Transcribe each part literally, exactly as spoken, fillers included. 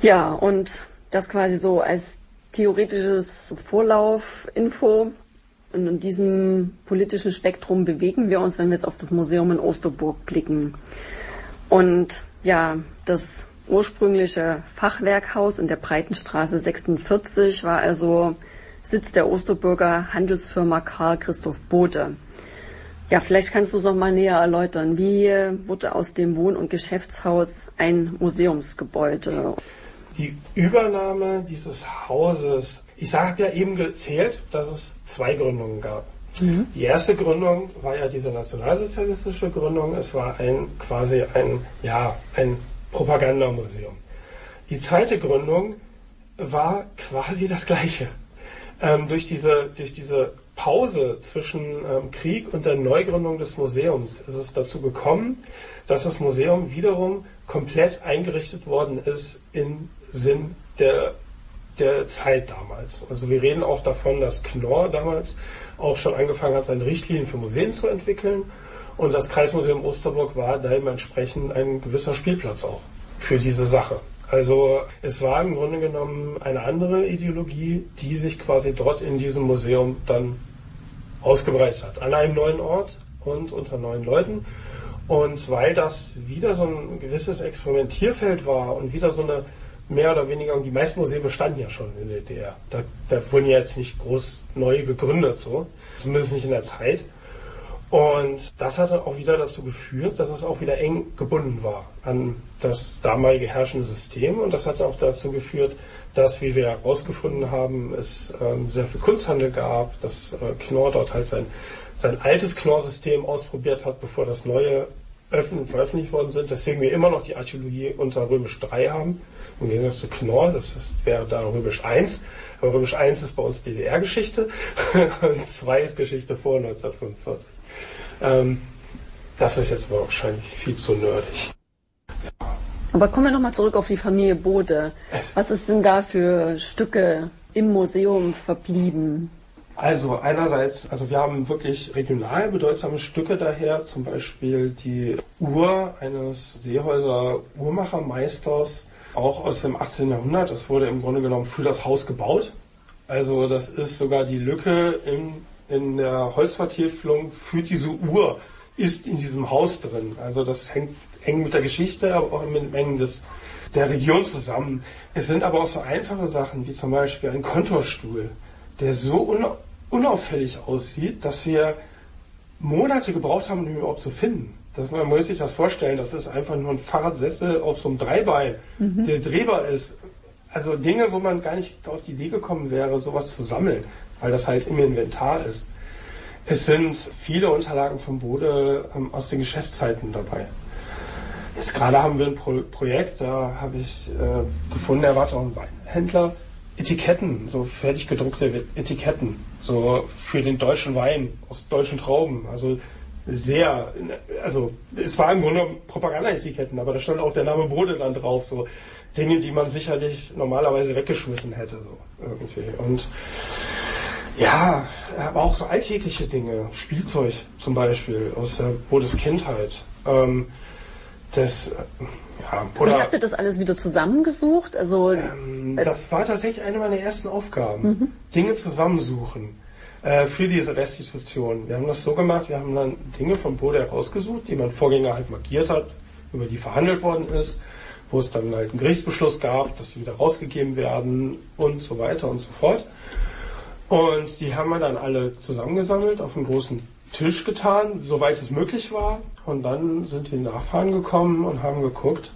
Ja, und das quasi so als theoretisches Vorlaufinfo. Und in diesem politischen Spektrum bewegen wir uns, wenn wir jetzt auf das Museum in Osterburg blicken. Und ja, das ursprüngliche Fachwerkhaus in der Breitenstraße sechsundvierzig war also Sitz der Osterburger Handelsfirma Karl Christoph Bode. Ja, vielleicht kannst du es noch mal näher erläutern. Wie wurde aus dem Wohn- und Geschäftshaus ein Museumsgebäude? Die Übernahme dieses Hauses, ich habe ja eben gezählt, dass es zwei Gründungen gab. Mhm. Die erste Gründung war ja diese nationalsozialistische Gründung. Es war ein quasi ein, ja, ein Propagandamuseum. Die zweite Gründung war quasi das Gleiche. Ähm, durch diese, durch diese Pause zwischen ähm, Krieg und der Neugründung des Museums ist es dazu gekommen, dass das Museum wiederum komplett eingerichtet worden ist im Sinn der, der Zeit damals. Also wir reden auch davon, dass Knorr damals auch schon angefangen hat, seine Richtlinien für Museen zu entwickeln. Und das Kreismuseum Osterburg war dementsprechend ein gewisser Spielplatz auch für diese Sache. Also es war im Grunde genommen eine andere Ideologie, die sich quasi dort in diesem Museum dann ausgebreitet hat. An einem neuen Ort und unter neuen Leuten. Und weil das wieder so ein gewisses Experimentierfeld war und wieder so eine mehr oder weniger, und die meisten Museen bestanden ja schon in der D D R. Da, da wurden ja jetzt nicht groß neu gegründet, so. Zumindest nicht in der Zeit. Und das hat dann auch wieder dazu geführt, dass es auch wieder eng gebunden war an das damalige herrschende System. Und das hat auch dazu geführt, dass, wie wir herausgefunden haben, es ähm, sehr viel Kunsthandel gab, dass äh, Knorr dort halt sein, sein altes Knorr-System ausprobiert hat, bevor das neue öffentlich, veröffentlicht worden sind. Deswegen wir immer noch die Archäologie unter Römisch drei haben. Im Gegensatz zu Knorr, das ist, wäre da Römisch eins. Aber Römisch eins ist bei uns D D R-Geschichte und zwei ist Geschichte vor neunzehnhundertfünfundvierzig. Ähm, das ist jetzt aber wahrscheinlich viel zu nerdig. Ja. Aber kommen wir nochmal zurück auf die Familie Bode. Was ist denn da für Stücke im Museum verblieben? Also einerseits, also wir haben wirklich regional bedeutsame Stücke daher, zum Beispiel die Uhr eines Seehäuser Uhrmachermeisters, auch aus dem achtzehnten Jahrhundert. Das wurde im Grunde genommen für das Haus gebaut. Also das ist sogar die Lücke in, in der Holzvertäfelung für diese Uhr ist in diesem Haus drin. Also das hängt eng mit der Geschichte, aber auch mit dem Mengen des, der Region zusammen. Es sind aber auch so einfache Sachen, wie zum Beispiel ein Kontorstuhl, der so una- unauffällig aussieht, dass wir Monate gebraucht haben, um ihn überhaupt zu finden. Das, man muss sich das vorstellen, das ist einfach nur ein Fahrradsessel auf so einem Dreibein, mhm. der drehbar ist. Also Dinge, wo man gar nicht auf die Idee gekommen wäre, sowas zu sammeln, weil das halt im Inventar ist. Es sind viele Unterlagen vom Bode ähm, aus den Geschäftszeiten dabei. Jetzt gerade haben wir ein Pro- Projekt, da habe ich äh, gefunden, er war auch ein Weinhändler, Etiketten, so fertig gedruckte Etiketten, so für den deutschen Wein aus deutschen Trauben, also sehr, also es war im Grunde Propaganda-Etiketten, aber da stand auch der Name Bode dann drauf, so Dinge, die man sicherlich normalerweise weggeschmissen hätte, so irgendwie. Und ja, aber auch so alltägliche Dinge, Spielzeug zum Beispiel aus der Bodes Kindheit. Ähm, das, ja, oder, Wie habt ihr das alles wieder zusammengesucht? Also ähm, das war tatsächlich eine meiner ersten Aufgaben, mhm. Dinge zusammensuchen äh, für diese Restitution. Wir haben das so gemacht, wir haben dann Dinge von Bode herausgesucht, die mein Vorgänger halt markiert hat, über die verhandelt worden ist, wo es dann halt einen Gerichtsbeschluss gab, dass sie wieder rausgegeben werden und so weiter und so fort. Und die haben wir dann alle zusammengesammelt, auf einen großen Tisch getan, soweit es möglich war. Und dann sind die Nachfahren gekommen und haben geguckt,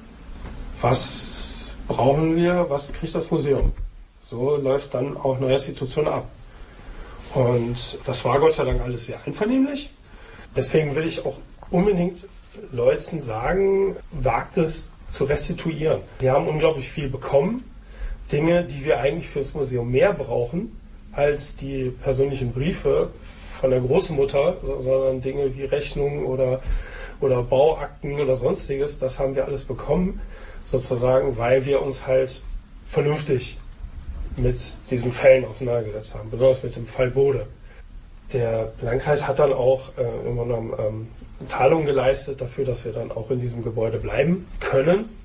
was brauchen wir, was kriegt das Museum. So läuft dann auch eine Restitution ab. Und das war Gott sei Dank alles sehr einvernehmlich. Deswegen will ich auch unbedingt Leuten sagen, wagt es zu restituieren. Wir haben unglaublich viel bekommen. Dinge, die wir eigentlich fürs Museum mehr brauchen, als die persönlichen Briefe von der Großmutter, sondern Dinge wie Rechnungen oder, oder Bauakten oder sonstiges, das haben wir alles bekommen, sozusagen, weil wir uns halt vernünftig mit diesen Fällen auseinandergesetzt haben, besonders mit dem Fall Bode. Der Landkreis hat dann auch äh, immer noch ähm, Zahlungen geleistet dafür, dass wir dann auch in diesem Gebäude bleiben können.